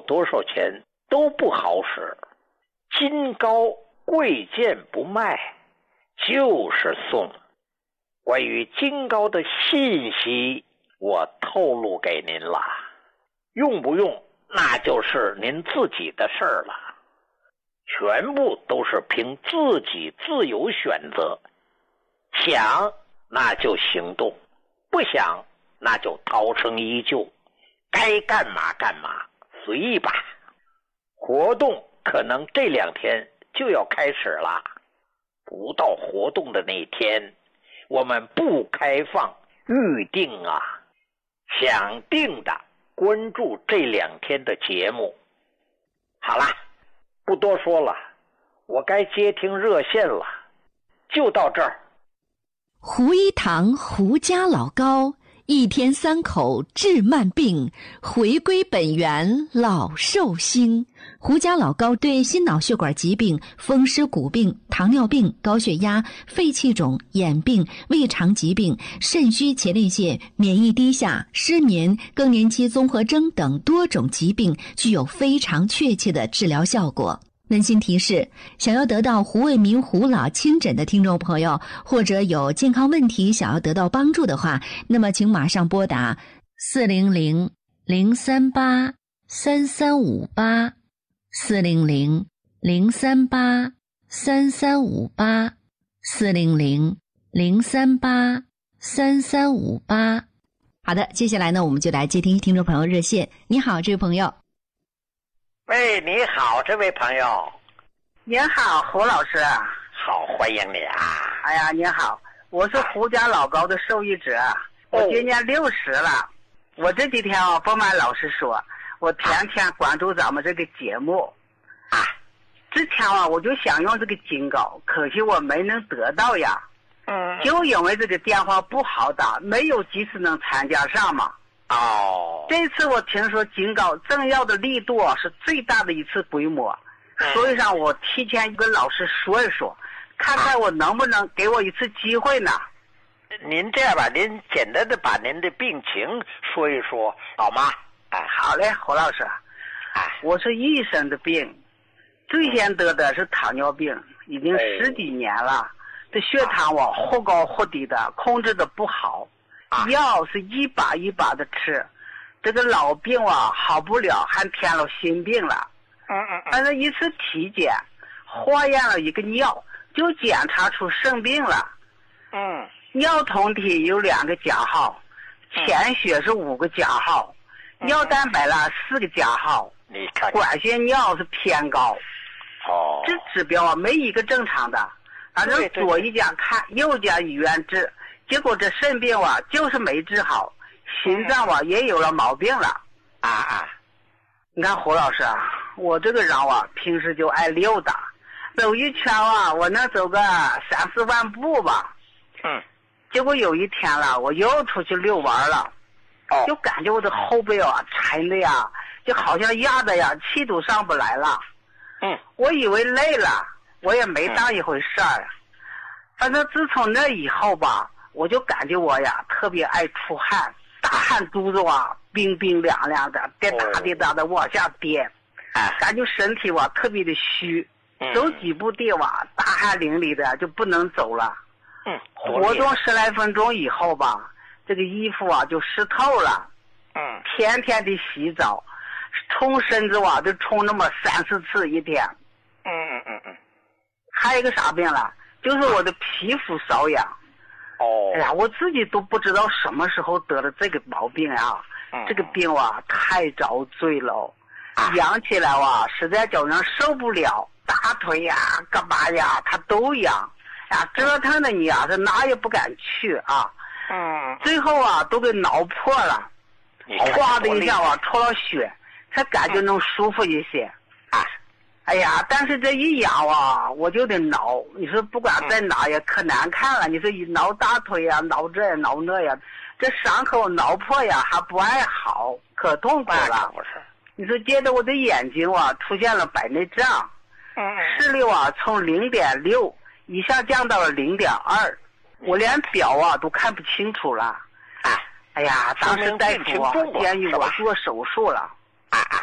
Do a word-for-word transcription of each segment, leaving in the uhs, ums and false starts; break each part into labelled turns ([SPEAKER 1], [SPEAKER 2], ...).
[SPEAKER 1] 多少钱都不好使，金高贵贱不卖，就是送。关于金高的信息我透露给您了，用不用那就是您自己的事儿了，全部都是凭自己自由选择，想那就行动，不想那就涛声依旧，该干嘛干嘛，随意吧。活动可能这两天就要开始了，不到活动的那天我们不开放预定啊，想定的关注这两天的节目。好了，不多说了，我该接听热线了，就到这儿。
[SPEAKER 2] 胡一堂胡家老高，一天三口治慢病，回归本源老寿星。胡家老高对心脑血管疾病、风湿骨病、糖尿病、高血压、肺气肿、眼病、胃肠疾病、肾虚前列腺、免疫低下、失眠、更年期综合征等多种疾病具有非常确切的治疗效果。温馨提示，想要得到胡卫民胡老亲诊的听众朋友，或者有健康问题想要得到帮助的话，那么请马上拨打四零零零三八三三五八四零零零三八三三五八四零零零三八三三五八。好的，接下来呢，我们就来接听听众朋友热线。你好，这位朋友。
[SPEAKER 1] 喂，你好，这位朋友。
[SPEAKER 3] 您好，胡老师。
[SPEAKER 1] 好，欢迎你啊。
[SPEAKER 3] 哎呀，您好，我是胡家老高的受益者，我今年六十了。我这几天啊，不瞒老师说，我天天关注咱们这个节目。
[SPEAKER 1] 啊，
[SPEAKER 3] 之前啊，我就想用这个金高，可惜我没能得到呀。
[SPEAKER 1] 嗯。
[SPEAKER 3] 就因为这个电话不好打，没有及时能参加上嘛。
[SPEAKER 1] 哦。
[SPEAKER 3] 这次我听说金高政要的力度啊是最大的一次规模，
[SPEAKER 1] 嗯、
[SPEAKER 3] 所以让我提前跟老师说一说，看看我能不能给我一次机会呢？
[SPEAKER 1] 您这样吧，您简单的把您的病情说一说好吗？
[SPEAKER 3] 哎，好嘞，胡老师。
[SPEAKER 1] 哎，
[SPEAKER 3] 我是一身的病，最先得的是糖尿病，已经十几年了，这血糖我忽高忽低的，控制的不好。药是一把一把的吃，这个老病啊好不了，还添了新病了。
[SPEAKER 1] 嗯嗯嗯。
[SPEAKER 3] 但是一次体检，化验了一个尿，就检查出肾病了。
[SPEAKER 1] 嗯。
[SPEAKER 3] 尿酮体有两个加号，潜血是五个加号，
[SPEAKER 1] 嗯、
[SPEAKER 3] 尿蛋白了四个加号。
[SPEAKER 1] 你看。
[SPEAKER 3] 管血尿是偏高。
[SPEAKER 1] 哦。
[SPEAKER 3] 这指标啊没一个正常的，反正左一家看，右家医院治。结果这肾病啊，就是没治好，心脏啊也有了毛病了。
[SPEAKER 1] 啊啊！
[SPEAKER 3] 你看胡老师啊，我这个人啊，平时就爱溜达，走一圈啊，我能走个三四万步吧。
[SPEAKER 1] 嗯。
[SPEAKER 3] 结果有一天了，我又出去遛弯了，
[SPEAKER 1] 哦，
[SPEAKER 3] 就感觉我的后背啊沉的呀，就好像压的呀，气都上不来了。
[SPEAKER 1] 嗯。
[SPEAKER 3] 我以为累了，我也没当一回事儿。反正自从那以后吧。我就感觉我呀特别爱出汗，大汗珠子啊冰冰凉凉的，滴答滴答的往下跌，感觉身体哇特别的虚，走几步地哇大汗淋漓的就不能走了。
[SPEAKER 1] 嗯，
[SPEAKER 3] 活动十来分钟以后吧，这个衣服啊就湿透了。
[SPEAKER 1] 嗯，
[SPEAKER 3] 天天的洗澡，冲身子哇就冲那么三四次一天。
[SPEAKER 1] 嗯嗯嗯嗯。
[SPEAKER 3] 还有一个啥病了，就是我的皮肤瘙痒。
[SPEAKER 1] 哦，
[SPEAKER 3] 哎呀，我自己都不知道什么时候得了这个毛病啊！
[SPEAKER 1] 嗯、
[SPEAKER 3] 这个病啊，太遭罪了，啊、痒起来哇，实在叫人受不了，大腿呀、干嘛呀，它都痒，呀，折腾的你啊，是哪也不敢去啊！
[SPEAKER 1] 嗯，
[SPEAKER 3] 最后啊，都给挠破了，哗的一下啊，出了血，才感觉能舒服一些。
[SPEAKER 1] 啊，
[SPEAKER 3] 哎呀，但是这一痒啊，我就得挠。你说不管在哪呀，可难看了。你说一挠大腿呀，挠这呀，挠那呀，这伤口挠破呀，还不爱好，可痛苦了。你说接着我的眼睛啊，出现了白内障，视力啊从零点六一下降到了零点二，我连表啊都看不清楚了。哎呀，当时大夫啊建议我做手术了。
[SPEAKER 1] 啊啊！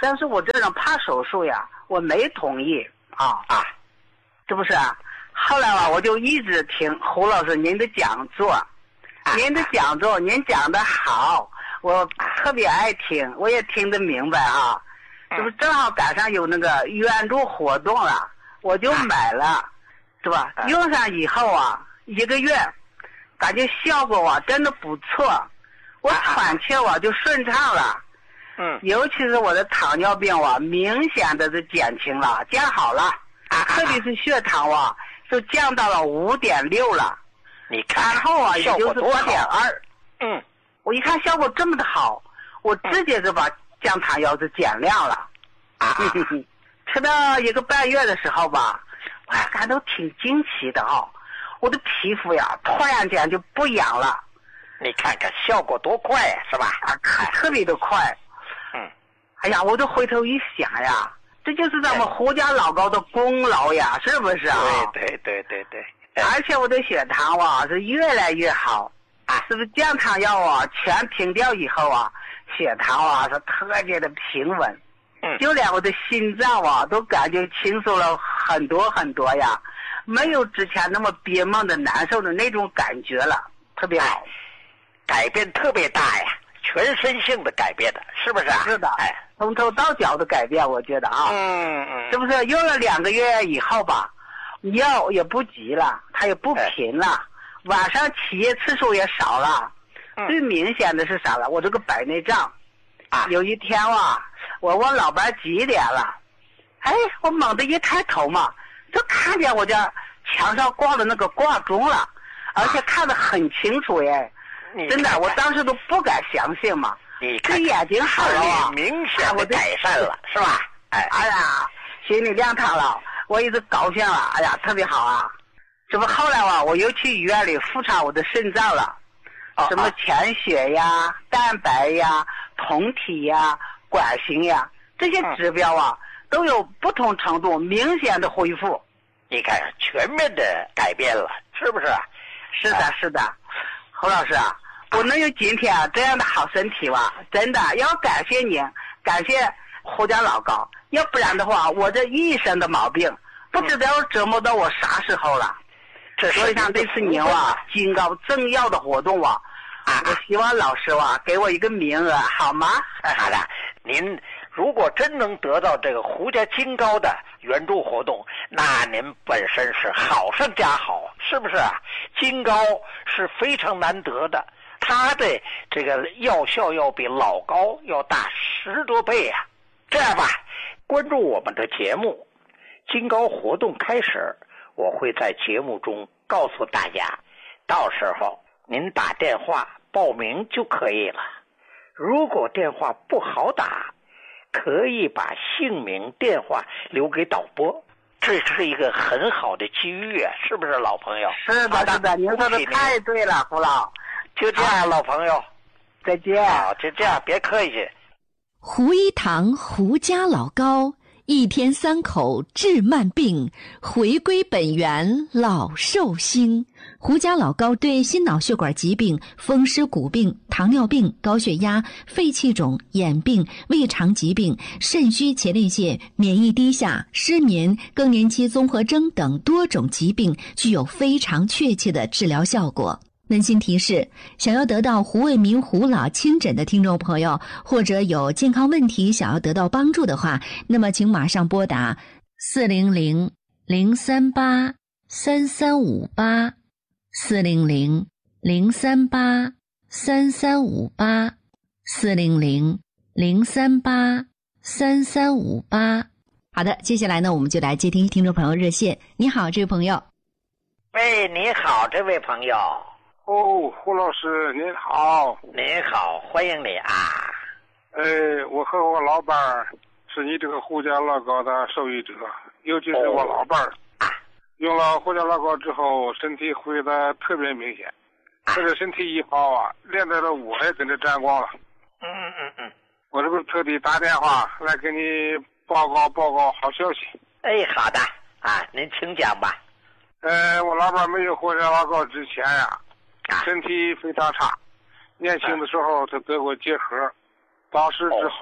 [SPEAKER 3] 但是我这人怕手术呀，我没同意啊
[SPEAKER 1] 啊，
[SPEAKER 3] 是不是啊？后来吧，我就一直听胡老师您的讲座，
[SPEAKER 1] 啊、
[SPEAKER 3] 您的讲座您讲的好，我特别爱听，我也听得明白啊。这不正好赶上有那个援助活动了，我就买了，是吧？用上以后啊，一个月，感觉效果啊真的不错，我喘气啊就顺畅了。
[SPEAKER 1] 嗯，
[SPEAKER 3] 尤其是我的糖尿病啊，明显的是减轻了，降好了，特别是血糖啊，就降到了五点六了。
[SPEAKER 1] 你看，
[SPEAKER 3] 然后啊，也就是八点二。
[SPEAKER 1] 嗯，
[SPEAKER 3] 我一看效果这么的好，我直接就把降糖药是减量了。
[SPEAKER 1] 啊，
[SPEAKER 3] 吃到一个半月的时候吧，我还感到挺惊奇的啊、哦，我的皮肤呀，突然间就不痒了。
[SPEAKER 1] 你看看效果多快呀，是吧？
[SPEAKER 3] 啊，特别的快。
[SPEAKER 1] 嗯，
[SPEAKER 3] 哎呀，我就回头一想呀，这就是咱们胡家老高的功劳呀，是不是啊？
[SPEAKER 1] 对对对对对。
[SPEAKER 3] 而且我的血糖啊是越来越好，啊，是不是降糖药啊全停掉以后啊，血糖啊是特别的平稳。
[SPEAKER 1] 嗯，
[SPEAKER 3] 就连我的心脏啊都感觉轻松了很多很多呀，没有之前那么憋闷的难受的那种感觉了，特别好。
[SPEAKER 1] 改变特别大呀，全身性的改变的，是不是啊？
[SPEAKER 3] 是的，
[SPEAKER 1] 哎，
[SPEAKER 3] 从头到脚的改变，我觉得啊，
[SPEAKER 1] 嗯嗯，
[SPEAKER 3] 是不是用了两个月以后吧，药也不急了，它也不频了，哎、晚上起夜次数也少了。嗯、最明显的是啥了？我这个白内障，啊，有一天啊，我问老伴几点了，哎，我猛地一抬头嘛，就看见我家墙上挂的那个挂钟了，而且看得很清楚哎。真的，我当时都不敢相信嘛。
[SPEAKER 1] 你看，
[SPEAKER 3] 这眼睛好了啊，
[SPEAKER 1] 明显的改善了，是吧？
[SPEAKER 3] 哎，哎呀，心里亮堂了，我一直高兴了，哎呀，特别好啊。这不后来啊，我又去医院里复查我的肾脏了，哦、什么潜血呀、蛋白呀、酮体呀、管型呀，这些指标啊、嗯、都有不同程度明显的恢复。
[SPEAKER 1] 你看，全面的改变了，是不是？
[SPEAKER 3] 是的，是的，侯老师啊。我能有今天啊这样的好身体吧，真的要感谢您，感谢胡家老高，要不然的话，我这一身的毛病不知道要折磨到我啥时候了。
[SPEAKER 1] 这
[SPEAKER 3] 所以像这次您啊金高赠药的活动啊，啊我希望老师啊给我一个名额好吗？
[SPEAKER 1] 好的，您如果真能得到这个胡家金高的援助活动，那您本身是好上加好，是不是啊？金高是非常难得的。它的这个药效要比老高要大十多倍啊！这样吧，关注我们的节目，金高活动开始，我会在节目中告诉大家，到时候您打电话报名就可以了。如果电话不好打，可以把姓名、电话留给导播，这是一个很好的机遇啊！是不是，老朋友？
[SPEAKER 3] 是的，是的，您说的太对了，胡老。
[SPEAKER 1] 就这样，老朋友，
[SPEAKER 3] 再见。
[SPEAKER 1] 好，就这样，别客气。
[SPEAKER 2] 胡一堂胡家老高，一天三口治慢病，回归本源老寿星。胡家老高对心脑血管疾病、风湿骨病、糖尿病、高血压、肺气肿、眼病、胃肠疾病、肾虚前列腺、免疫低下、失眠、更年期综合征等多种疾病具有非常确切的治疗效果。温馨提示，想要得到胡卫民胡老亲诊的听众朋友，或者有健康问题想要得到帮助的话，那么请马上拨打四零零零三八三三五八四零零零三八三三五八四零零零三八三三五八。好的，接下来呢，我们就来接听听众朋友热线。你好，这位朋友。
[SPEAKER 1] 喂，你好，这位朋友。
[SPEAKER 4] 哦，胡老师您好。
[SPEAKER 1] 您好，欢迎你啊。
[SPEAKER 4] 呃，我和我老伴儿是你这个胡家老高的受益者，尤其是我老伴儿、哦、用了胡家老高之后，身体恢的特别明显。这个身体一好啊，连带着我也跟着沾光了。
[SPEAKER 1] 嗯嗯嗯嗯。
[SPEAKER 4] 我这不是特地打电话来给你报告报告好消息。
[SPEAKER 1] 哎，好的啊，您请讲吧。
[SPEAKER 4] 呃，我老伴儿没有胡家老高之前呀、啊，身体非常差，年轻的时候他得过结核，当时治好了，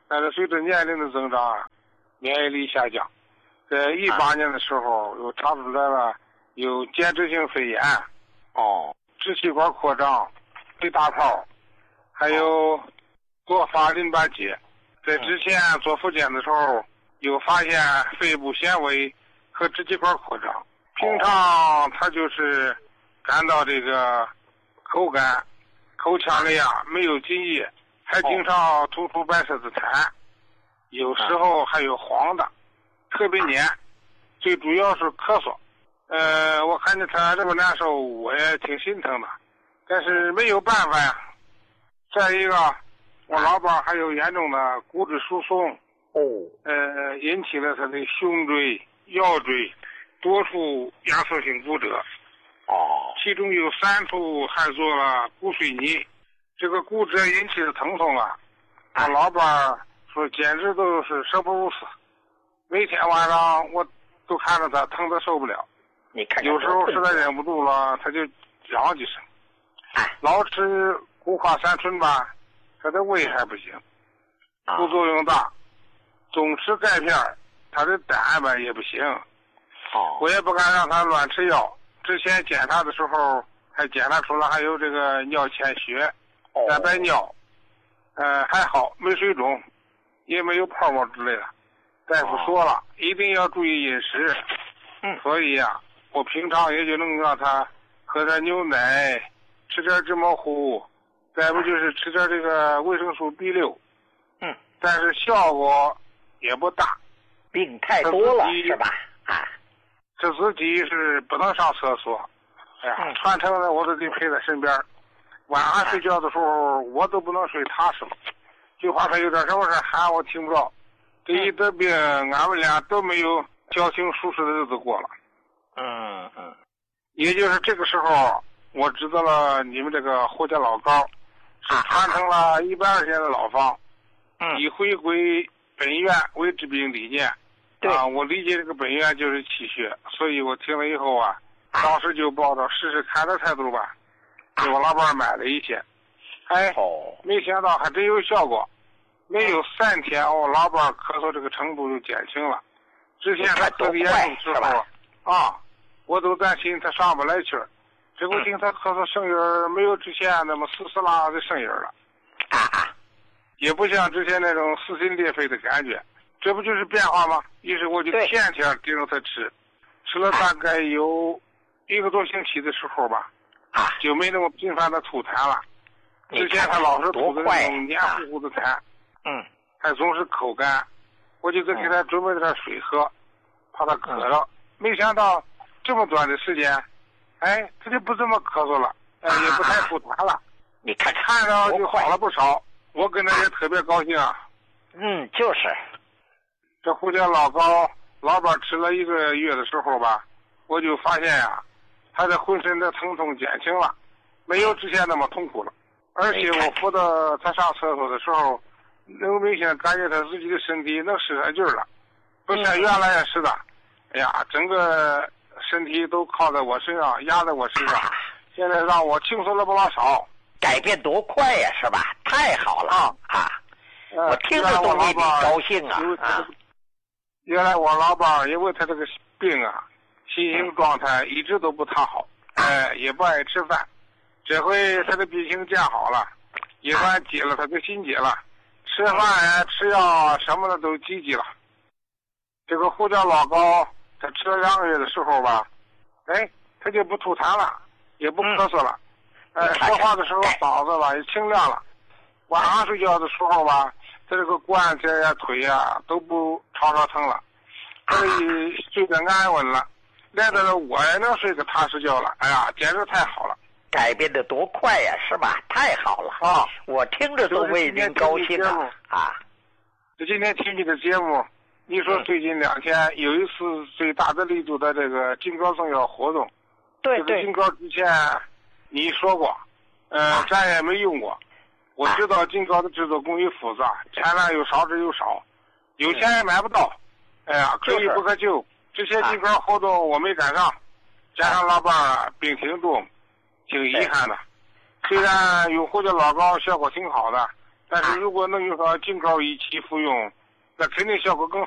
[SPEAKER 4] 但是随着年龄的增长啊，免疫力下降。在一八年的时候，又查出来了有间质性肺炎，
[SPEAKER 1] 哦，
[SPEAKER 4] 支气管扩张、肺大泡，还有多发淋巴结。在之前做复检的时候，有发现肺部纤维和支气管扩张。平常他就是感到这个口干、口腔里啊没有津液，还经常吐出白色的痰，有时候还有黄的，特别黏，最主要是咳嗽。呃，我看见他这么难受，我也挺心疼的，但是没有办法呀。再一个，我老伴还有严重的骨质疏松，
[SPEAKER 1] 哦，
[SPEAKER 4] 呃，引起了他的胸椎、腰椎多处压缩性骨折，
[SPEAKER 1] 哦，
[SPEAKER 4] 其中有三处还做了骨碎泥。这个骨折引起的疼痛啊，我老伴儿说简直都是生不如死。每天晚上我都看着他疼得受不了，
[SPEAKER 1] 你看看
[SPEAKER 4] 有时候实在忍不住了，他就嚷几声。老吃骨化三醇吧，他的胃还不行，副作用大。总吃钙片，他的胆吧也不行。
[SPEAKER 1] 哦，
[SPEAKER 4] 我也不敢让他乱吃药。之前检查的时候还检查出来还有这个尿潜血、蛋白尿，呃还好没水肿，也没有泡沫之类的。大夫说了，一定要注意饮食。
[SPEAKER 1] 嗯，
[SPEAKER 4] 所以呀、啊，我平常也就能让他喝点牛奶，吃点芝麻糊，再不就是吃点这个维生素 B 六。
[SPEAKER 1] 嗯，
[SPEAKER 4] 但是效果也不大，
[SPEAKER 1] 病太多了是吧？啊，
[SPEAKER 4] 这自己是不能上厕所。哎呀，
[SPEAKER 1] 嗯、
[SPEAKER 4] 全程的我都得陪在身边。晚上睡觉的时候，我都不能睡踏实了，就怕他有点什么事喊我听不着。这一得病，俺们俩都没有矫情舒适的日子过了。
[SPEAKER 1] 嗯嗯，
[SPEAKER 4] 也就是这个时候，我知道了你们这个胡家老高是传承了一百二十年的老方，
[SPEAKER 1] 嗯，
[SPEAKER 4] 以回归本源为治病理念。
[SPEAKER 1] 对
[SPEAKER 4] 啊，我理解这个本源就是气血，所以我听了以后啊，当时就抱着试试看的态度吧，给我老伴买了一些。哎，
[SPEAKER 1] 哦，
[SPEAKER 4] 没想到还真有效果。没有三天，我老伴咳嗽这个程度就减轻了。之前他咳得严重之后啊，我都担心他上不来气儿。这不听他咳嗽声音儿没有之前那么嘶嘶啦的声音了，
[SPEAKER 1] 啊啊，
[SPEAKER 4] 也不像之前那种撕心裂肺的感觉。这不就是变化吗？于是我就天天盯着他吃，吃了大概有一个多星期的时候吧，
[SPEAKER 1] 啊，
[SPEAKER 4] 就没那么频繁的吐痰了。之前他老是吐的那种黏糊糊的痰。
[SPEAKER 1] 嗯，
[SPEAKER 4] 还总是口干，我就给他准备点水喝，怕他渴了。嗯、没想到这么短的时间，哎，他就不这么咳嗽了，哎，也不太吐痰了。
[SPEAKER 1] 你看
[SPEAKER 4] 看着就好了不少，我跟他也特别高兴啊。
[SPEAKER 1] 嗯，就是。
[SPEAKER 4] 这胡家老高老伴吃了一个月的时候吧，我就发现呀、啊，他的浑身的疼痛减轻了，没有之前那么痛苦了。而且我扶着他上厕所的时候，能明显感觉他自己的身体能使上劲儿了，不像原来似的，哎呀，整个身体都靠在我身上，压在我身上，现在让我轻松了不老少。
[SPEAKER 1] 改变多快呀，是吧？太好了啊！啊，我听着都为你高兴啊！啊，
[SPEAKER 4] 原来我老伴儿因为他这个病啊，心情状态一直都不太好，哎，也不爱吃饭。这回他的病情见好了，也算解了他的心结了。吃饭呀、吃药什么的都积极了。这个胡椒老高，他吃了两个月的时候吧，哎，他就不吐痰了，也不咳嗽了，哎、嗯，说话的时候嗓子吧也清亮了。晚上睡觉的时候吧，他这个关节呀、腿呀都不吵吵疼了，可以睡得安稳了。连着我也能睡个踏实觉了。哎呀，简直太好了！
[SPEAKER 1] 改变的多快呀，是吧？太好了啊！我听着都为您高兴啊！啊，
[SPEAKER 4] 就今天听你的节目，你说最近两天有一次最大的力度的这个金高送药活动，
[SPEAKER 1] 对对，
[SPEAKER 4] 金高之前你说过，呃，啊、咱也没用过。我知道金高的制作工艺复杂，产量又少之又少，有钱也买不到。哎呀，可遇不可求。这些金高活动我没赶上，加上老伴儿病挺重。挺遗憾的，虽然用胡椒老膏效果挺好的， 但是如果能用上金膏一起服用，那肯定效果更好。